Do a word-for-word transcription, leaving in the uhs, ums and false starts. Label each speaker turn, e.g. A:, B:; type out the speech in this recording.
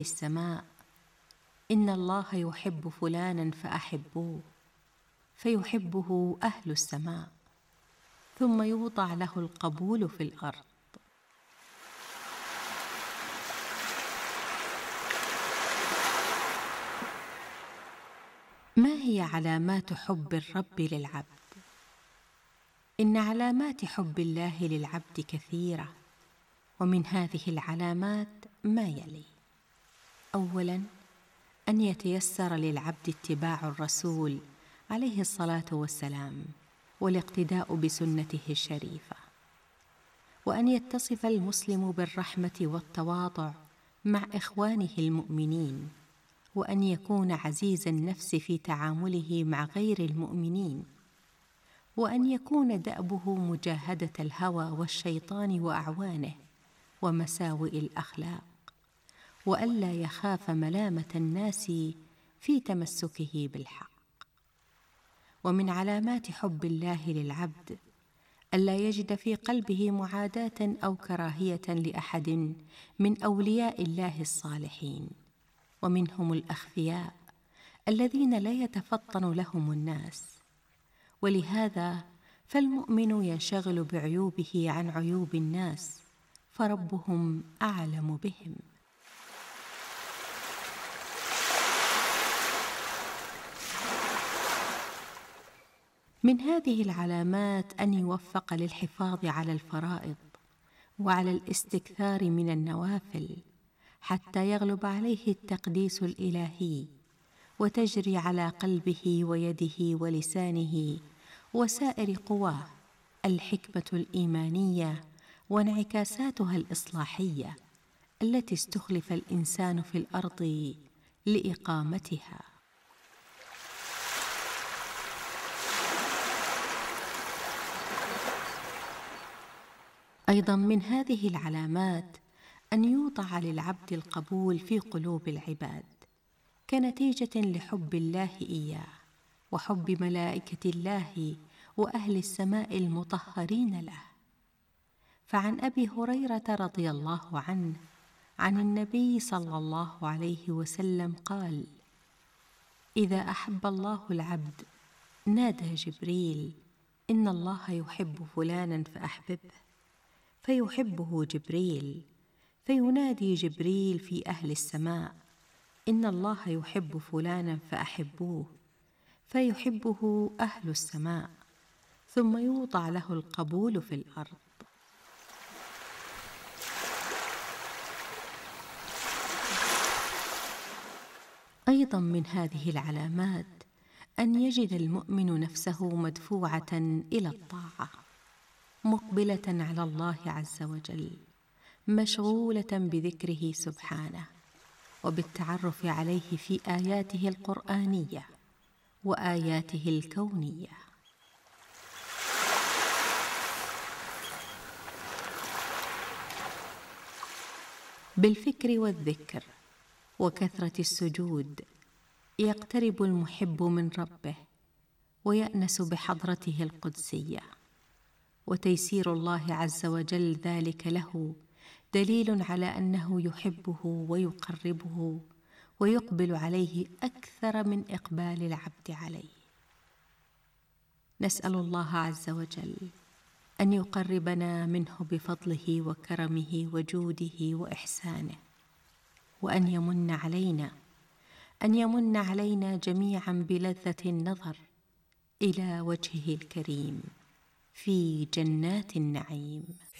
A: السماء إن الله يحب فلانا فأحبوه، فيحبه أهل السماء، ثم يوضع له القبول في الأرض. ما هي علامات حب الرب للعبد؟ إن علامات حب الله للعبد كثيرة، ومن هذه العلامات ما يلي: أولاً، أن يتيسر للعبد اتباع الرسول عليه الصلاة والسلام والاقتداء بسنته الشريفة، وأن يتصف المسلم بالرحمة والتواضع مع إخوانه المؤمنين، وأن يكون عزيز النفس في تعامله مع غير المؤمنين، وأن يكون دأبه مجاهدة الهوى والشيطان وأعوانه ومساوئ الأخلاق، وألا يخاف ملامة الناس في تمسكه بالحق. ومن علامات حب الله للعبد ألا يجد في قلبه معاداة أو كراهية لأحد من أولياء الله الصالحين، ومنهم الأخفياء الذين لا يتفطن لهم الناس، ولهذا فالمؤمن ينشغل بعيوبه عن عيوب الناس، فربهم أعلم بهم. من هذه العلامات أن يوفق للحفاظ على الفرائض وعلى الاستكثار من النوافل، حتى يغلب عليه التقديس الإلهي، وتجري على قلبه ويده ولسانه وسائر قواه الحكمة الإيمانية وانعكاساتها الإصلاحية التي استخلف الإنسان في الأرض لإقامتها. أيضاً من هذه العلامات أن يوضع للعبد القبول في قلوب العباد كنتيجة لحب الله إياه وحب ملائكة الله وأهل السماء المطهرين له. فعن أبي هريرة رضي الله عنه عن النبي صلى الله عليه وسلم قال: إذا أحب الله العبد نادى جبريل: إن الله يحب فلانا فأحببه، فيحبه جبريل، فينادي جبريل في أهل السماء: إن الله يحب فلانا فأحبوه، فيحبه أهل السماء، ثم يوضع له القبول في الأرض. أيضاً من هذه العلامات أن يجد المؤمن نفسه مدفوعة إلى الطاعة، مقبلة على الله عز وجل، مشغولة بذكره سبحانه وبالتعرف عليه في آياته القرآنية وآياته الكونية. بالفكر والذكر وكثرة السجود يقترب المحب من ربه ويأنس بحضرته القدسية، وتيسير الله عز وجل ذلك له دليل على أنه يحبه ويقربه ويقبل عليه أكثر من إقبال العبد عليه. نسأل الله عز وجل أن يقربنا منه بفضله وكرمه وجوده وإحسانه، وأن يمن علينا أن يمن علينا جميعا بلذة النظر إلى وجهه الكريم في جنات النعيم.